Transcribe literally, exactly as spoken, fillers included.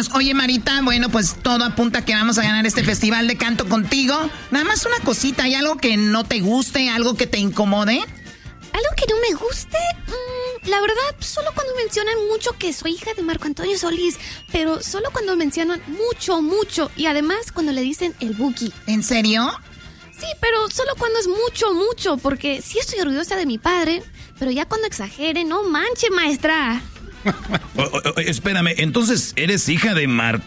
escuchamos. Oye, Marita, bueno, pues todo apunta a que vamos a ganar este festival de canto contigo. Nada más una cosita, ¿hay algo que no te guste, algo que te incomode? ¿Algo que no me guste? Mm, la verdad, solo cuando mencionan mucho que soy hija de Marco Antonio Solís, pero solo cuando mencionan mucho, mucho, y además cuando le dicen el Buki. ¿En serio? Sí, pero solo cuando es mucho, mucho, porque sí estoy orgullosa de mi padre, pero ya cuando exagere, no manche, maestra. o, o, espérame, entonces, ¿eres hija de Marco